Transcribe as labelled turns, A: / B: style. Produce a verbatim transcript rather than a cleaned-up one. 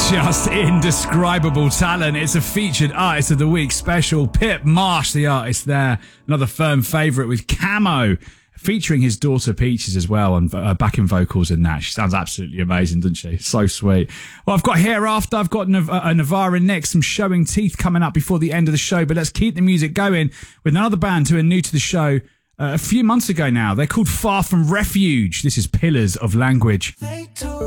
A: Just indescribable talent. It's a featured artist of the week special. Pip Marsh, the artist there, another firm favourite with Camo, featuring his daughter Peaches as well, and uh, backing vocals in that. She sounds absolutely amazing, doesn't she? So sweet. Well, I've got Hereafter, I've got Nav- uh, Navara next, some Showing Teeth coming up before the end of the show, but let's keep the music going with another band who are new to the show uh, a few months ago now. They're called Far From Refuge. This is Pillars of Language.